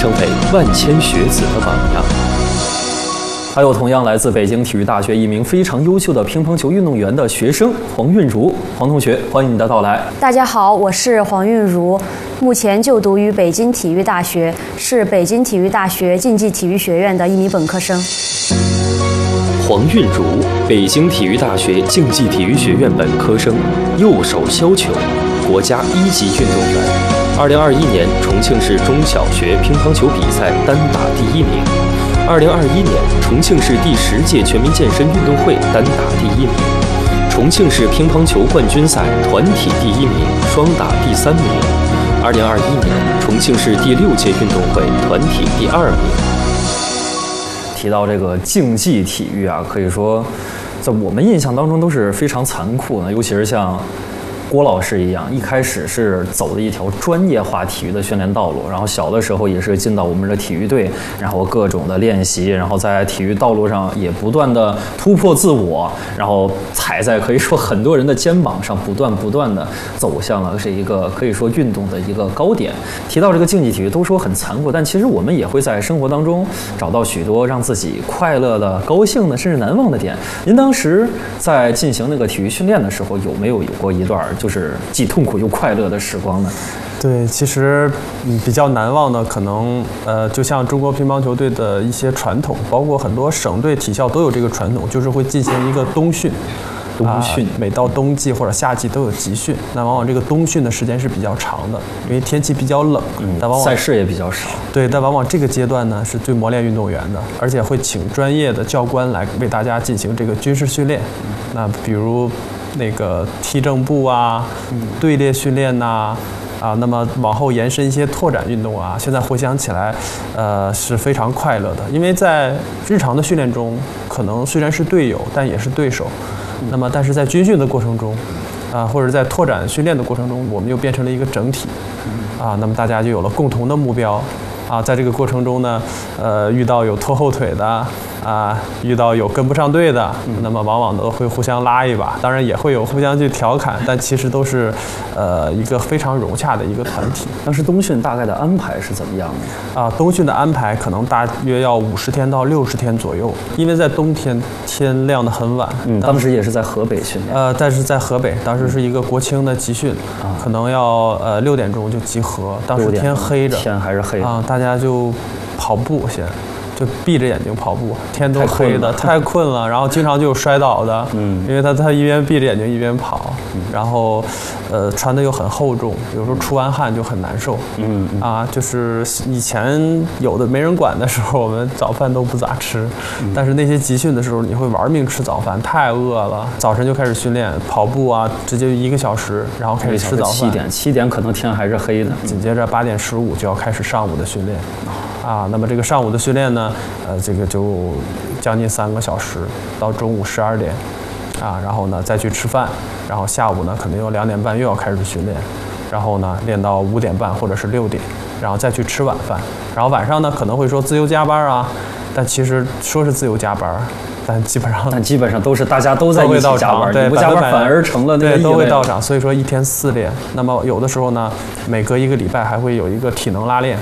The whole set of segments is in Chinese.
成为万千学子的榜样。还有同样来自北京体育大学一名非常优秀的乒乓球运动员的学生黄韵如，黄同学，欢迎你的到来。 大家好，我是黄韵如，目前就读于北京体育大学，是北京体育大学竞技体育学院的一名本科生。 黄韵如，北京体育大学竞技体育学院本科生，右手削球，国家1级运动员。2021年重庆市中小学乒乓球比赛单打第1名。2021年重庆市第10届全民健身运动会单打第1名。重庆市乒乓球冠军赛团体第1名，双打第3名。2021年重庆市第6届运动会团体第2名。提到这个竞技体育啊，可以说在我们印象当中都是非常残酷的，尤其是像郭老师一样，一开始是走的一条专业化体育的训练道路，然后小的时候也是进到我们的体育队，然后各种的练习，然后在体育道路上也不断的突破自我，然后踩在可以说很多人的肩膀上，不断的走向了这一个可以说运动的一个高点。提到这个竞技体育，都说很残酷，但其实我们也会在生活当中找到许多让自己快乐的、高兴的，甚至难忘的点。您当时在进行那个体育训练的时候，有没有过一段就是既痛苦又快乐的时光呢？ 对，其实比较难忘的可能就像中国乒乓球队的一些传统，包括很多省队体校都有这个传统，就是会进行一个冬训。每到冬季或者夏季都有集训，那往往这个冬训的时间是比较长的，因为天气比较冷，但往往赛事也比较少。 对，但往往这个阶段呢是最磨练运动员的，而且会请专业的教官来为大家进行这个军事训练。那比如那个踢正步啊，队列训练呐。那么往后延伸一些拓展运动啊，现在回想起来，是非常快乐的，因为在日常的训练中，可能虽然是队友，但也是对手。那么，但是在军训的过程中，或者在拓展训练的过程中，我们又变成了一个整体，那么大家就有了共同的目标，在这个过程中呢，遇到有拖后腿的。遇到有跟不上队的，那么往往都会互相拉一把，当然也会有互相去调侃，但其实都是一个非常融洽的一个团体。 当时冬训大概的安排是怎么样的？ 冬训的安排可能大约要50天到60天左右，因为在冬天天亮得很晚。 当时也是在河北训练。 但是在河北，当时是一个国青的集训，可能要6点钟就集合，当时天黑着， 天还是黑的大家就跑步先。就闭着眼睛跑步，天都黑的，太困了，然后经常就有摔倒的，因为他一边闭着眼睛一边跑，然后穿的又很厚重，有时候出完汗就很难受，就是以前有的没人管的时候，我们早饭都不咋吃，但是那些集训的时候，你会玩命吃早饭，太饿了，早晨就开始训练跑步啊，直接1个小时，然后开始吃早饭 ，7点可能天还是黑的， 紧接着8点15就要开始上午的训练。那么这个上午的训练呢，这个就将近3个小时，到中午12点，然后呢再去吃饭，然后下午呢可能又2点半又要开始训练，然后呢练到5点半或者是6点，然后再去吃晚饭，然后晚上呢可能会说自由加班啊，但其实说是自由加班。但基本上都是大家都在一起加班， 对， 不加班反而成了那个对，都会到场。所以说1天4练，那么有的时候呢，每隔1个礼拜还会有一个体能拉练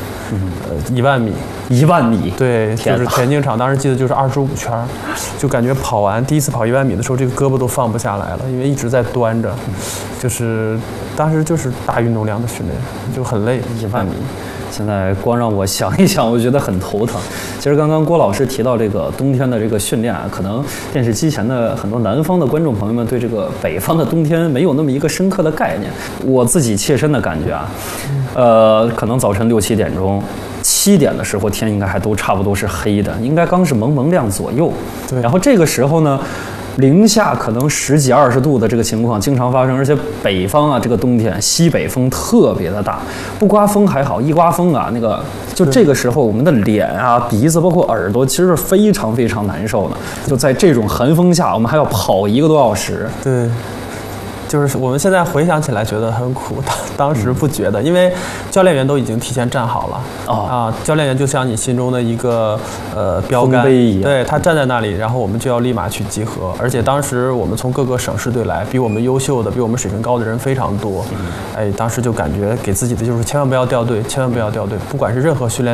，1万米 ，1万米， 对，就是田径场，当时记得就是25圈，就感觉跑完第一次跑1万米的时候，这个胳膊都放不下来了，因为一直在端着，就是当时就是大运动量的训练，就很累 ，1万米。现在光让我想一想，我觉得很头疼。其实刚刚郭老师提到这个冬天的这个训练啊，可能电视机前的很多南方的观众朋友们对这个北方的冬天没有那么一个深刻的概念。我自己切身的感觉啊，可能早晨6、7点钟，7点的时候天应该还都差不多是黑的，应该刚是蒙亮左右。 对， 然后这个时候呢，零下可能10几20度的这个情况经常发生，而且北方啊，这个冬天西北风特别的大，不刮风还好，一刮风啊，那个就这个时候我们的脸啊、鼻子包括耳朵其实是非常非常难受的。就在这种寒风下，我们还要跑1个多小时。 对。就是我们现在回想起来觉得很苦，当时不觉得，因为教练员都已经提前站好了。教练员就像你心中的一个标杆一样， 对，他站在那里，然后我们就要立马去集合。而且当时我们从各个省市队来，比我们优秀的、比我们水平高的人非常多。当时就感觉给自己的就是千万不要掉队，千万不要掉队，不管是任何训练